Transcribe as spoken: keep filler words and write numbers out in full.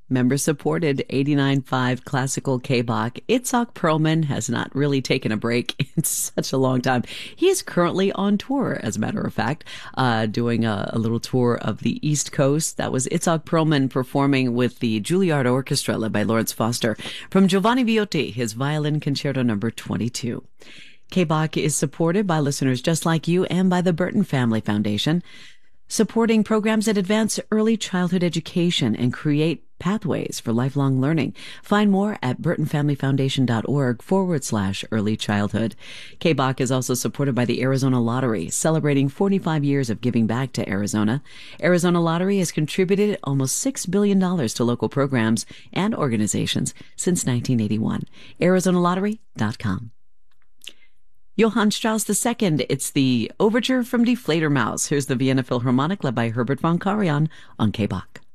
Member-supported eighty-nine point five classical K-Bach, Itzhak Perlman has not really taken a break in such a long time. He is currently on tour, as a matter of fact, uh, doing a, a little tour of the East Coast. That was Itzhak Perlman performing with the Juilliard Orchestra led by Lawrence Foster from Giovanni Viotti, his Violin Concerto number twenty-two. K-Bach is supported by listeners just like you and by the Burton Family Foundation, supporting programs that advance early childhood education and create pathways for lifelong learning. Find more at burtonfamilyfoundation.org forward slash early childhood. K-Bach is also supported by the Arizona Lottery, celebrating forty-five years of giving back to Arizona. Arizona Lottery has contributed almost six billion dollars to local programs and organizations since nineteen eighty-one. Arizona Lottery dot com. Johann Strauss the Second. It's the Overture from Die Fledermaus. Here's the Vienna Philharmonic led by Herbert von Karajan on K-Bach.